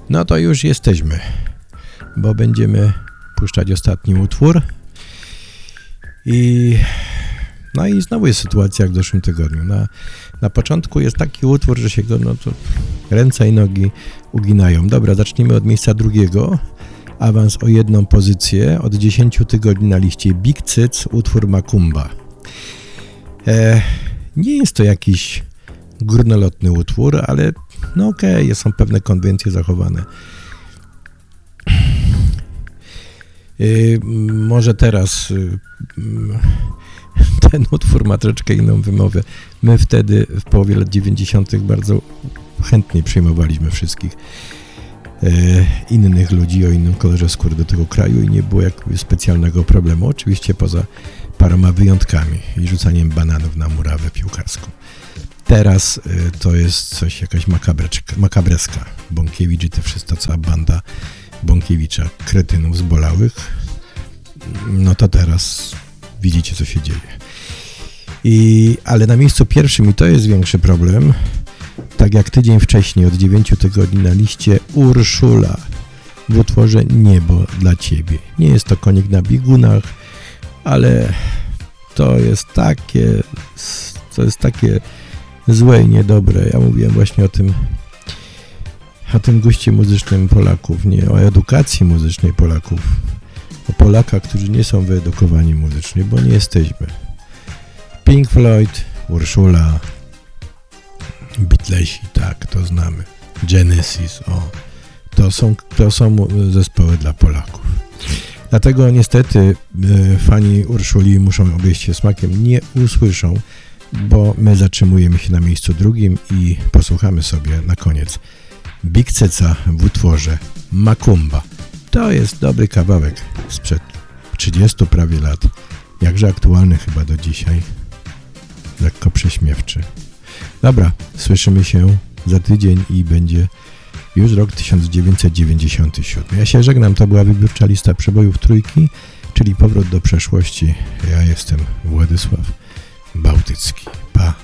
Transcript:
No to już jesteśmy, bo będziemy puszczać ostatni utwór. No i znowu jest sytuacja jak w zeszłym tygodniu. Na początku jest taki utwór, że się go, no to ręce i nogi uginają. Dobra, zacznijmy od miejsca drugiego. Awans o 1 pozycję. Od 10 tygodni na liście Big Cyc, utwór Makumba. Nie jest to jakiś górnolotny utwór, ale no okej, są pewne konwencje zachowane. Może teraz ten utwór ma troszeczkę inną wymowę. My wtedy w połowie lat 90. bardzo chętnie przyjmowaliśmy wszystkich innych ludzi o innym kolorze skóry do tego kraju i nie było jakiegoś specjalnego problemu. Oczywiście poza paroma wyjątkami i rzucaniem bananów na murawę piłkarską. Teraz to jest coś, jakaś makabreska. Bąkiewicz i ta cała banda Bąkiewicza, kretynów zbolałych. No to teraz widzicie, co się dzieje. Ale na miejscu pierwszym, i to jest większy problem, tak jak tydzień wcześniej, od 9 tygodni na liście Urszula w utworze Niebo dla Ciebie. Nie jest to konik na biegunach, ale to jest takie złe i niedobre. Ja mówiłem właśnie o tym guście muzycznym Polaków, nie o edukacji muzycznej Polaków, o Polakach, którzy nie są wyedukowani muzycznie, bo nie jesteśmy. Pink Floyd, Urszula, Beatlesi, tak, to znamy. Genesis, to są zespoły dla Polaków. Dlatego niestety fani Urszuli muszą obejść się smakiem, nie usłyszą, bo my zatrzymujemy się na miejscu drugim i posłuchamy sobie na koniec Big Cyca w utworze Makumba. To jest dobry kawałek sprzed 30 prawie lat, jakże aktualny chyba do dzisiaj, lekko prześmiewczy. Dobra, słyszymy się za tydzień i będzie już rok 1997. Ja się żegnam, to była wybiórcza lista przebojów trójki, czyli powrót do przeszłości. Ja jestem Władysław Bałtycki. Pa!